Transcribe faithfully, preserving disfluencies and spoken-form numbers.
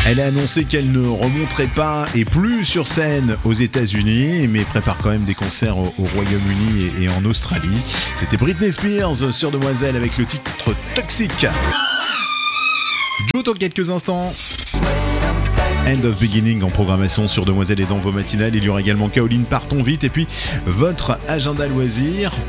Elle a annoncé qu'elle ne remonterait pas et plus sur scène aux États-Unis, mais prépare quand même des concerts au, au Royaume-Uni et, et en Australie. C'était Britney Spears sur Demoiselle avec le titre Toxic. Joe dans quelques instants. End of Beginning en programmation sur Demoiselle et dans vos matinales. Il y aura également Kaoline Partons Vite et puis votre agenda loisir.